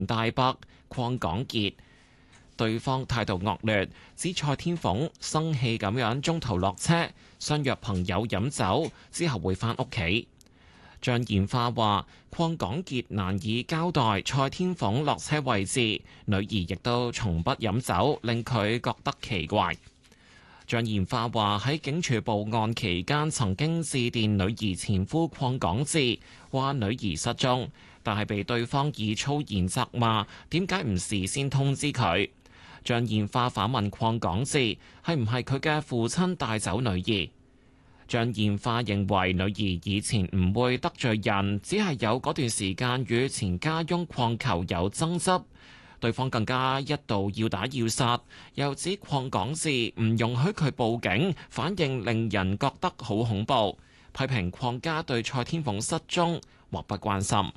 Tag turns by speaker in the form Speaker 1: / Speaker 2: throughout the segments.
Speaker 1: 大伯鄺港傑，對方態度惡劣，指蔡天鳳生氣咁樣中途落車，相約朋友飲酒之後會返屋企。張燕花話：鄺港傑難以交代蔡天鳳落車位置，女兒亦都從不飲酒，令佢覺得奇怪。張燕花話：喺警署報案期間，曾經致電女兒前夫鄺港智，話女兒失蹤，但係被對方以粗言責罵，點解唔事先通知佢？張燕花反問鄺港智係唔係佢嘅父親帶走女兒？張燕花認為女兒以前唔會得罪人，只係有嗰段時間與前家翁鄺球有爭執，對方更加一度要打要殺，又指鄺港智唔容許佢報警，反應令人覺得好恐怖，批評鄺家對蔡天鳳失蹤漠不關心。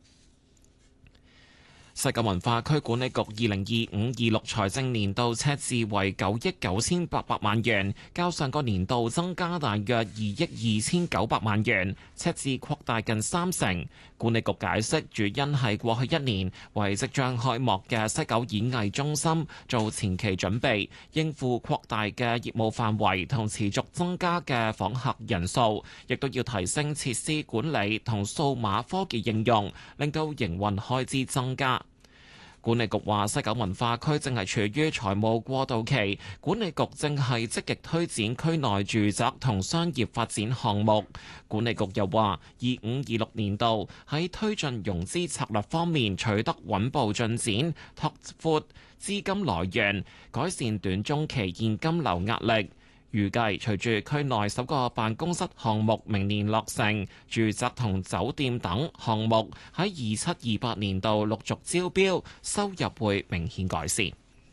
Speaker 1: 西九文化區管理局2025-26財政年度赤字為9億9800萬元，較上個年度增加大約2億2900萬元，赤字擴大近30%。管理局解釋，主因係過去一年為即將開幕嘅西九演藝中心做前期準備，應付擴大嘅業務範圍同持續增加嘅訪客人數，亦都要提升設施管理同數碼科技應用，令到營運開支增加。管理局話，西九文化區正係處於財務過渡期，管理局正係積極推展區內住宅同商業發展項目。管理局又話，25-26年度喺推進融資策略方面取得穩步進展，拓闊資金來源，改善短中期現金流壓力。預計隨住區內首個辦公室項目明年落成，住宅同酒店等項目喺27-28年度陸續招標，收入會明顯改善。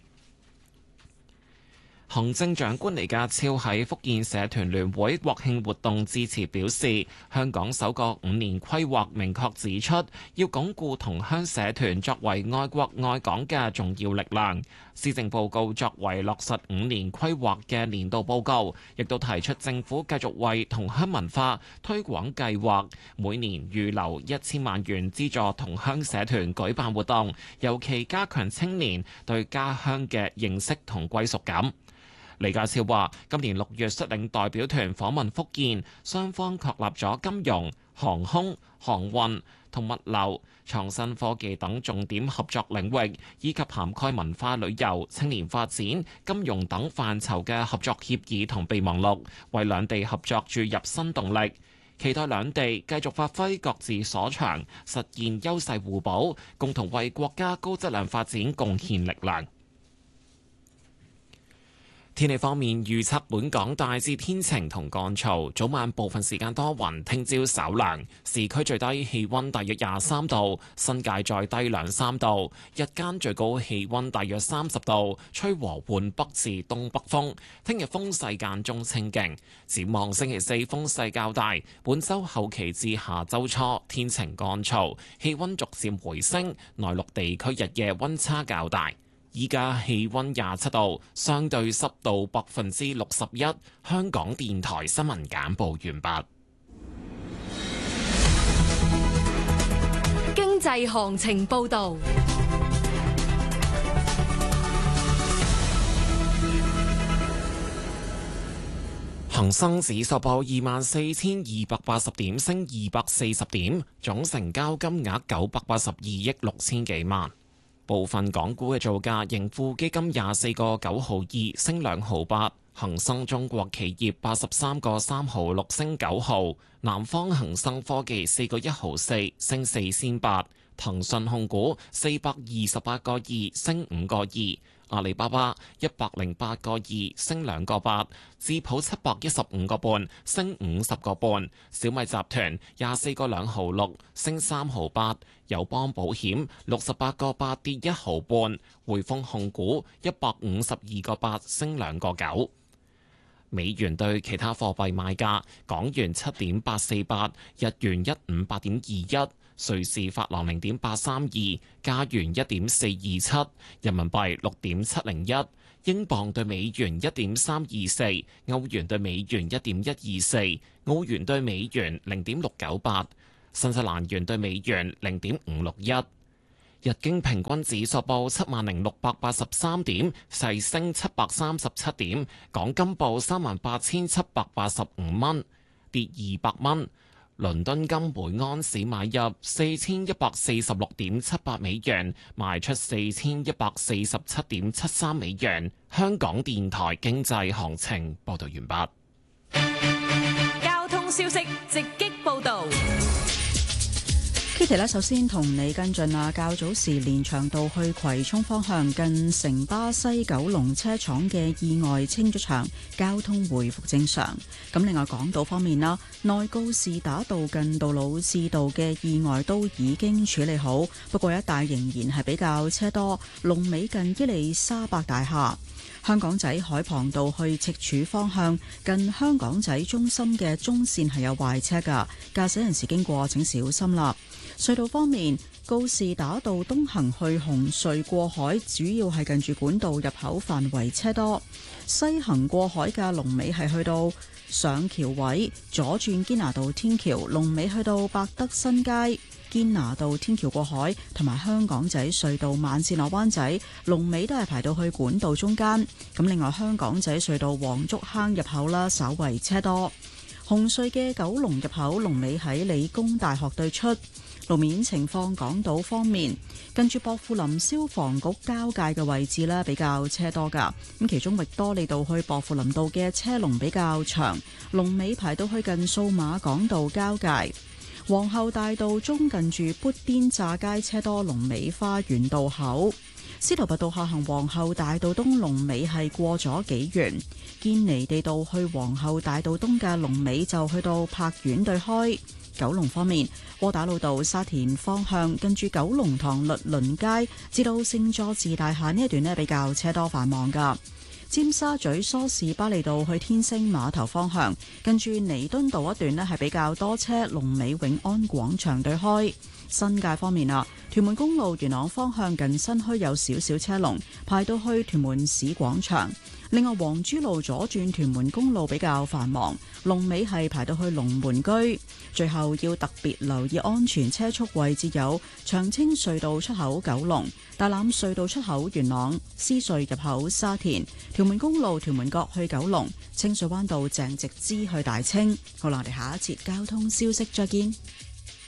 Speaker 1: 行政長官李家超喺福建社團聯會國慶活動致辭表示，香港首個5年規劃明確指出，要鞏固同鄉社團作為愛國愛港嘅重要力量。施政報告作為落實5年規劃嘅年度報告，亦都提出政府繼續為同鄉文化推廣計劃每年預留1000萬元資助同鄉社團舉辦活動，尤其加強青年對家鄉嘅認識同歸屬感。李家超話：今年6月率領代表團訪問福建，雙方確立咗金融、航空、航運同物流、創新科技等重點合作領域，以及涵蓋文化旅遊、青年發展、金融等範疇嘅合作協議同備忘錄，為兩地合作注入新動力。期待兩地繼續發揮各自所長，實現優勢互補，共同為國家高質量發展貢獻力量。天氣方面，預測本港大致天晴同乾燥，早晚部分時間多雲，聽朝稍涼。市區最低氣溫大約23度，新界再低2-3度。日間最高氣溫大約30度，吹和緩北至東北風。聽日風勢間中清勁。展望星期四風勢較大，本週後期至下週初天晴乾燥，氣溫逐漸回升。內陸地區日夜溫差較大。依家氣溫27度，相對濕度61%。香港電台新聞簡報完畢。
Speaker 2: 經濟行情報道。
Speaker 1: 恒生指數報24,280點，升240點，總成交金額982億6千幾萬。部分港股嘅造價，盈富基金24個9毫2，升2毫8；恒生中國企業83個3毫6，升9毫；南方恒生科技4個1毫4，升4仙8；騰訊控股428個2，升5個2；阿里巴巴108個2，升2個8；智普715個半，升50個半；小米集團24個2毫6，升3毫8；友邦保險68個8，跌1毫半；匯豐控股152個8，升2個9。美元對其他貨幣賣價：港元7.848，日元158.21，瑞士法郎0.832，加元1.427，人民幣6.701，英鎊對美元1.324，歐元對美元1.124，澳元對美元0.698，新西蘭元對美元0.561。 日經平均指數報70,683點，細升737點。港金報38,785蚊，跌200蚊。倫敦金每盎司買入4146.78美元，賣出4147.73美元。香港電台經濟行情報道完
Speaker 2: 畢。交通消息直擊報道。
Speaker 3: Kitty 首先同你跟進啊，較早時連翔道去葵涌方向近城巴西九龍車廠嘅意外清咗場，交通回復正常。咁另外港島方面啦，內告士打道近杜老誌道嘅意外都已經處理好，不過一帶仍然係比較車多，龍尾近伊利沙伯大廈。香港仔海傍道去赤柱方向近香港仔中心嘅中線係有壞車㗎，駕駛人士經過請小心啦。隧道方面，告士打道東行去紅隧過海，主要係近住管道入口範圍車多；西行過海嘅龍尾係去到上橋位，左轉堅拿道天橋，龍尾去到百德新街。堅拿道天橋過海同埋香港仔隧道慢線落灣仔龍尾都係排到去管道中間。咁另外香港仔隧道黃竹坑入口啦，稍為車多。紅隧嘅九龍入口龍尾喺理工大學對出。路面情況，港島方面，近住薄扶林消防局交界嘅位置呢，比較車多噶。咁其中域多利道去薄扶林道嘅車龍比較長，龍尾排到去近數碼港道交界。皇后大道中近住砵甸乍街車多，龍尾花園道口。司徒拔道下行皇后大道東龍尾係過咗紀元。堅尼地道去皇后大道東嘅龍尾就去到柏苑對開。九龍方面，窩打老道沙田方向近住九龍塘律倫街至到聖佐治大廈呢一段呢，比較車多繁忙噶。尖沙咀梳士巴利道去天星碼頭方向近住彌敦道一段呢，係比較多車，龍尾永安廣場對開。新界方面啊，屯門公路元朗方向近新墟有少少車龍排到去屯門市廣場。另外，黃珠路左轉屯門公路比較繁忙，龍尾係排到去龍門居。最後要特別留意安全車速位置有長青隧道出口九龍、大欖隧道出口元朗、獅隧入口沙田、屯門公路屯門角去九龍、清水灣道鄭直支去大清。好啦，我哋下一節交通消息再見。